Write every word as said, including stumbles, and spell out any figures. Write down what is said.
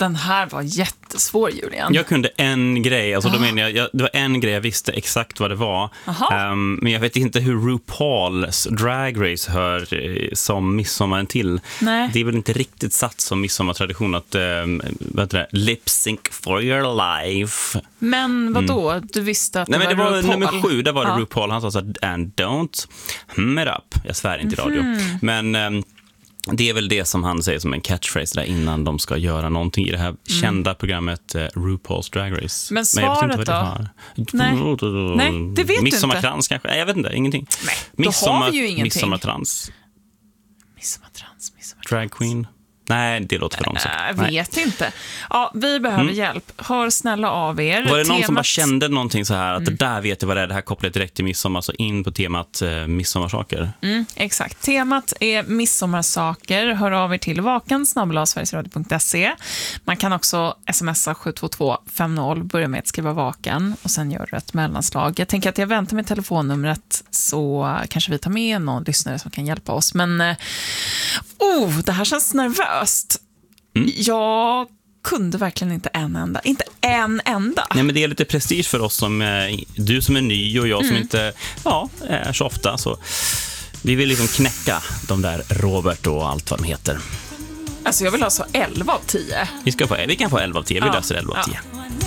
Den här var jättesvår, Julian. Jag kunde en grej, alltså då menar jag, jag, det var en grej jag visste exakt vad det var. Um, men jag vet inte hur RuPaul's Drag Race hör eh, som midsommaren till. Nej. Det är väl inte riktigt satt som midsommartradition att um, vad heter det? Lip sync for your life. Men vad då? Mm. Du visste att det, Nej, men var, det var RuPaul. nummer sju, där var det ja. RuPaul. Han sa så här, and don't hum it up. Jag svär inte i radio. Mm. Men um, det är väl det som han säger som en catchphrase där innan de ska göra någonting i det här mm. kända programmet uh, RuPaul's Drag Race. Men svaret Men då? Nej. Nej, det vet du inte. Midsommarkrans kanske? Nej, jag vet inte, ingenting. Nej, då Midsommar, har vi ju ingenting. Midsommartrans. Midsommartrans, midsommartrans. Drag queen. Nej, det låter för långsamt. Jag vet Nej. inte. Ja, vi behöver mm. hjälp. Hör snälla av er. Var det någon temat... som bara kände någonting så här att mm. det där vet jag vad det är, det här kopplar direkt till midsommar, så in på temat eh, midsommarsaker. Mm, exakt. Temat är midsommarsaker. Hör av er till vaken snabel-a sverigesradio punkt se. Man kan också smsa sju två två fem noll, börja med att skriva vaken och sen gör du ett mellanslag. Jag tänker att jag väntar med telefonnumret så kanske vi tar med någon lyssnare som kan hjälpa oss. Men eh, oh, det här känns nervöst. Mm. Jag kunde verkligen inte en enda. Inte en enda. Nej, men det är lite prestige för oss som eh, du som är ny och jag mm. som inte ja, är så ofta. Så vi vill liksom knäcka de där Robert och allt vad de heter. Alltså jag vill ha så elva av tio. Vi, ska få, vi kan få elva av tio. Vi ja. löser elva av tio. Ja.